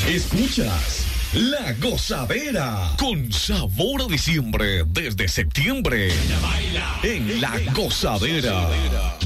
Escuchas La Gozadera con sabor a diciembre desde septiembre en La Gozadera.